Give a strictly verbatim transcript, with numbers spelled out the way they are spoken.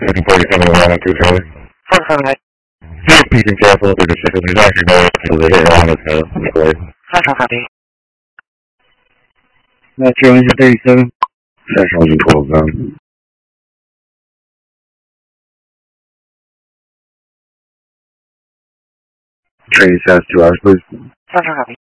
Looking for you coming around on two Charlie. Hi, Please be careful through the circle. There's actually no people that hit around this hill. McCoy. Hi, copy. Metro Engine thirty-seven. Central Engine twelve zone. Train south two hours, please. Hi, copy.